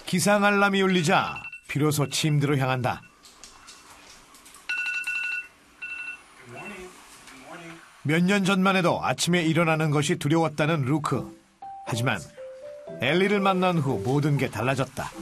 기상 알람이 울리자 비로소 침대로 향한다. 몇 년 전만 해도 아침에 일어나는 것이 두려웠다는 루크. 하지만 엘리를 만난 후 모든 게 달라졌다.